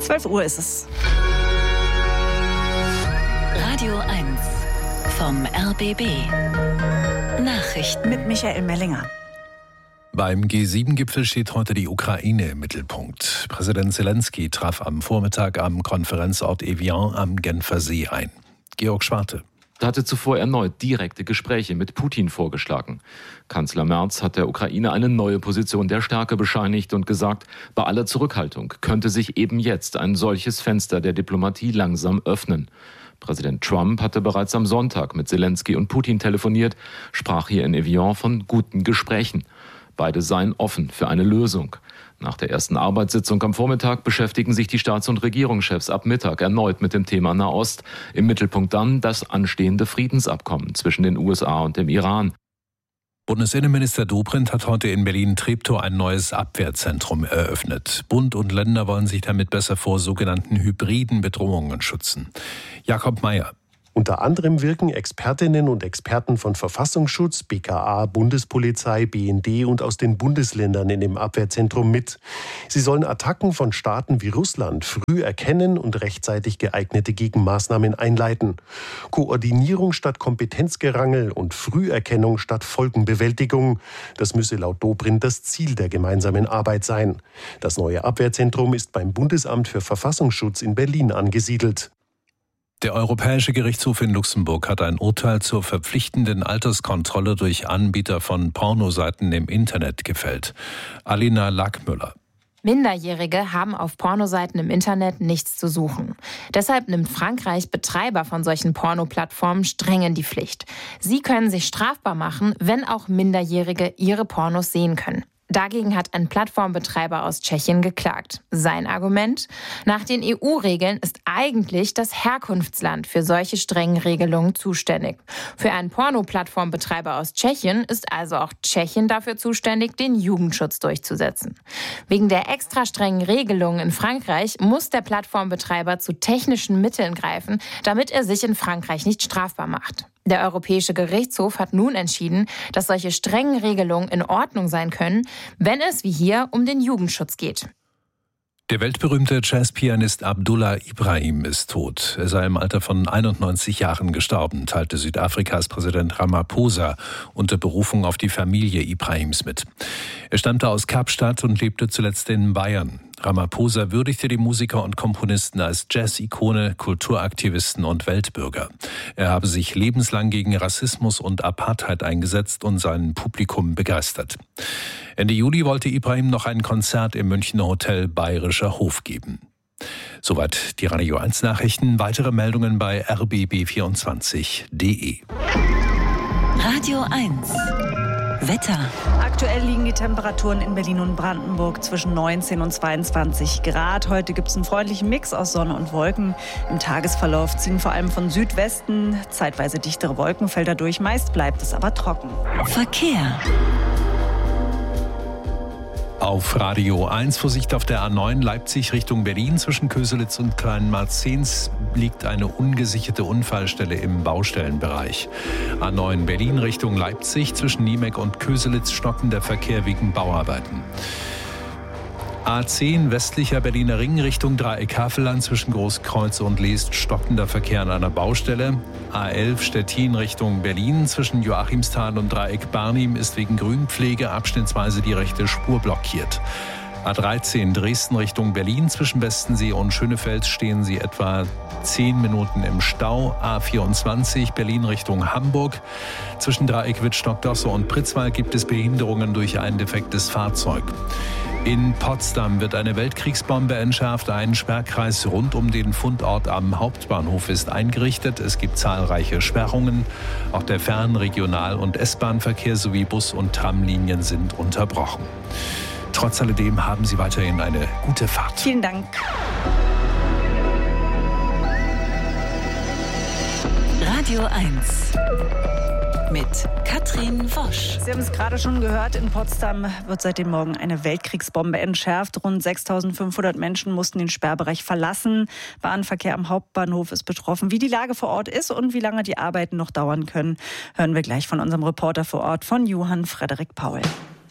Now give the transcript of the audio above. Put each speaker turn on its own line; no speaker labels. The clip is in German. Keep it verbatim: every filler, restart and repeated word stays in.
zwölf Uhr ist es.
Radio eins vom R B B. Nachrichten
mit Michael Mellinger.
Beim G sieben Gipfel steht heute die Ukraine im Mittelpunkt. Präsident Zelensky traf am Vormittag am Konferenzort Evian am Genfer See ein. Georg Schwarte.
Er hatte zuvor erneut direkte Gespräche mit Putin vorgeschlagen. Kanzler Merz hat der Ukraine eine neue Position der Stärke bescheinigt und gesagt, bei aller Zurückhaltung könnte sich eben jetzt ein solches Fenster der Diplomatie langsam öffnen. Präsident Trump hatte bereits am Sonntag mit Zelensky und Putin telefoniert, sprach hier in Evian von guten Gesprächen. Beide seien offen für eine Lösung. Nach der ersten Arbeitssitzung am Vormittag beschäftigen sich die Staats- und Regierungschefs ab Mittag erneut mit dem Thema Nahost. Im Mittelpunkt dann das anstehende Friedensabkommen zwischen den U S A und dem Iran.
Bundesinnenminister Dobrindt hat heute in Berlin-Treptow ein neues Abwehrzentrum eröffnet. Bund und Länder wollen sich damit besser vor sogenannten hybriden Bedrohungen schützen. Jakob Mayer.
Unter anderem wirken Expertinnen und Experten von Verfassungsschutz, B K A, Bundespolizei, B N D und aus den Bundesländern in dem Abwehrzentrum mit. Sie sollen Attacken von Staaten wie Russland früh erkennen und rechtzeitig geeignete Gegenmaßnahmen einleiten. Koordinierung statt Kompetenzgerangel und Früherkennung statt Folgenbewältigung. Das müsse laut Dobrindt das Ziel der gemeinsamen Arbeit sein. Das neue Abwehrzentrum ist beim Bundesamt für Verfassungsschutz in Berlin angesiedelt.
Der Europäische Gerichtshof in Luxemburg hat ein Urteil zur verpflichtenden Alterskontrolle durch Anbieter von Pornoseiten im Internet gefällt. Alina Lackmüller.
Minderjährige haben auf Pornoseiten im Internet nichts zu suchen. Deshalb nimmt Frankreich Betreiber von solchen Pornoplattformen streng in die Pflicht. Sie können sich strafbar machen, wenn auch Minderjährige ihre Pornos sehen können. Dagegen hat ein Plattformbetreiber aus Tschechien geklagt. Sein Argument? Nach den E U-Regeln ist eigentlich das Herkunftsland für solche strengen Regelungen zuständig. Für einen Porno-Plattformbetreiber aus Tschechien ist also auch Tschechien dafür zuständig, den Jugendschutz durchzusetzen. Wegen der extra strengen Regelungen in Frankreich muss der Plattformbetreiber zu technischen Mitteln greifen, damit er sich in Frankreich nicht strafbar macht. Der Europäische Gerichtshof hat nun entschieden, dass solche strengen Regelungen in Ordnung sein können, wenn es wie hier um den Jugendschutz geht.
Der weltberühmte Jazzpianist Abdullah Ibrahim ist tot. Er sei im Alter von einundneunzig Jahren gestorben, teilte Südafrikas Präsident Ramaphosa unter Berufung auf die Familie Ibrahims mit. Er stammte aus Kapstadt und lebte zuletzt in Bayern. Ramaphosa würdigte die Musiker und Komponisten als Jazz-Ikone, Kulturaktivisten und Weltbürger. Er habe sich lebenslang gegen Rassismus und Apartheid eingesetzt und sein Publikum begeistert. Ende Juli wollte Ibrahim noch ein Konzert im Münchner Hotel Bayerischer Hof geben. Soweit die Radio eins Nachrichten. Weitere Meldungen bei r b b vierundzwanzig punkt d e.
Radio eins Wetter.
Aktuell liegen die Temperaturen in Berlin und Brandenburg zwischen neunzehn und zweiundzwanzig Grad. Heute gibt es einen freundlichen Mix aus Sonne und Wolken. Im Tagesverlauf ziehen vor allem von Südwesten zeitweise dichtere Wolkenfelder durch. Meist bleibt es aber trocken.
Verkehr.
Auf Radio eins, Vorsicht auf der A neun Leipzig Richtung Berlin. Zwischen Köselitz und Kleinmarzens liegt eine ungesicherte Unfallstelle im Baustellenbereich. A neun Berlin Richtung Leipzig. Zwischen Niemek und Köselitz stocken der Verkehr wegen Bauarbeiten. A zehn westlicher Berliner Ring Richtung Dreieck Havelland zwischen Großkreuz und Leest stockender Verkehr an einer Baustelle. A elf Stettin Richtung Berlin zwischen Joachimsthal und Dreieck Barnim ist wegen Grünpflege abschnittsweise die rechte Spur blockiert. A dreizehn Dresden Richtung Berlin zwischen Westensee und Schönefeld stehen sie etwa zehn Minuten im Stau. A vierundzwanzig Berlin Richtung Hamburg. Zwischen Dreieck Wittstock-Dosse und Pritzwalk gibt es Behinderungen durch ein defektes Fahrzeug. In Potsdam wird eine Weltkriegsbombe entschärft. Ein Sperrkreis rund um den Fundort am Hauptbahnhof ist eingerichtet. Es gibt zahlreiche Sperrungen. Auch der Fern-, Regional- und S-Bahn-Verkehr sowie Bus- und Tramlinien sind unterbrochen. Trotz alledem haben Sie weiterhin eine gute Fahrt.
Vielen Dank.
Radio eins mit Katrin Wosch.
Sie haben es gerade schon gehört, in Potsdam wird seit dem Morgen eine Weltkriegsbombe entschärft. Rund sechstausendfünfhundert Menschen mussten den Sperrbereich verlassen. Bahnverkehr am Hauptbahnhof ist betroffen. Wie die Lage vor Ort ist und wie lange die Arbeiten noch dauern können, hören wir gleich von unserem Reporter vor Ort, von Johann Frederik Paul.